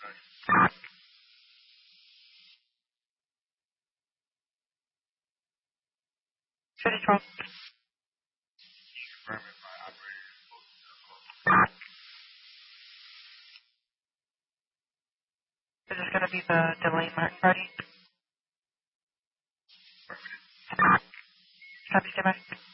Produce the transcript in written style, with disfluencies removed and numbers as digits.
City 12. This is going to be the delay Martin party. Copy, stand by.